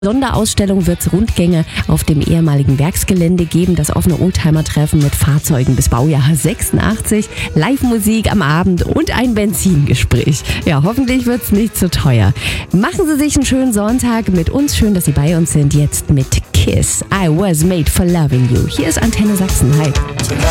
Sonderausstellung wird es Rundgänge auf dem ehemaligen Werksgelände geben, das offene Oldtimer-Treffen mit Fahrzeugen bis Baujahr 86, Live-Musik am Abend und ein Benzingespräch. Ja, hoffentlich wird es nicht zu teuer. Machen Sie sich einen schönen Sonntag mit uns. Schön, dass Sie bei uns sind. Jetzt mit Kiss. I was made for loving you. Hier ist Antenne Sachsen. Hi.